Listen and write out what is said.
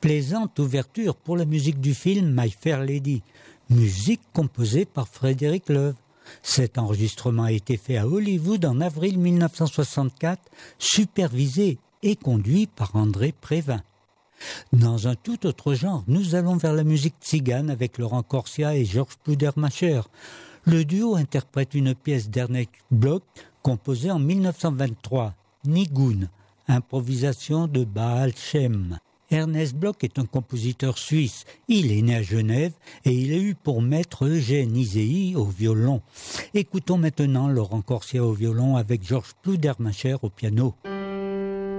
Plaisante ouverture pour la musique du film My Fair Lady, musique composée par Frédéric Loewe. Cet enregistrement a été fait à Hollywood en avril 1964, supervisé et conduit par André Prévin. Dans un tout autre genre, nous allons vers la musique tzigane avec Laurent Corsia et Georges Pludermacher. Le duo interprète une pièce d'Ernest Bloch composée en 1923, Nigoun, improvisation de Baal Shem. Ernest Bloch est un compositeur suisse. Il est né à Genève et il a eu pour maître Eugène Izei au violon. Écoutons maintenant Laurent Corsia au violon avec Georges Pludermacher au piano.